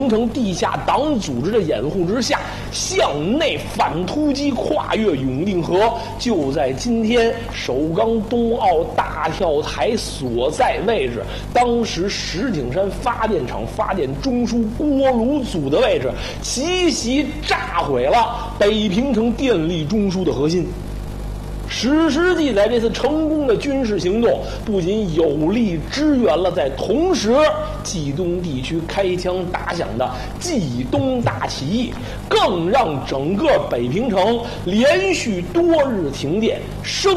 城地下党组织的掩护之下，向内反突击，跨越永定河。就在今天首钢冬奥大跳台所在位置，当时石景山发电厂发电中枢锅炉组的位置，奇袭炸毁了北平城电力中枢的核心。史实记载，这次成功的军事行动不仅有力支援了在同时冀东地区开枪打响的冀东大起义，更让整个北平城连续多日停电，